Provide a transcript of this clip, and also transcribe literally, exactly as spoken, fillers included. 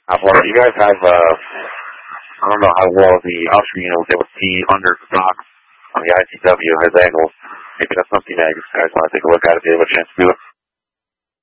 How far? You guys have, uh, I don't know how well the offshore unit was able to see under stock on the I T W as angles. Maybe that's something that you guys want to take a look at if you have a chance to do it.